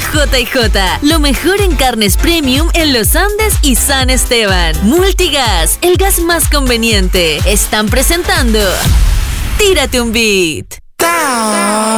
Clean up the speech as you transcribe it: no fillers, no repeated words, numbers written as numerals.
JJ, lo mejor en carnes premium en Los Andes y San Esteban. Multigas, el gas más conveniente. Están presentando Tírate un Beat.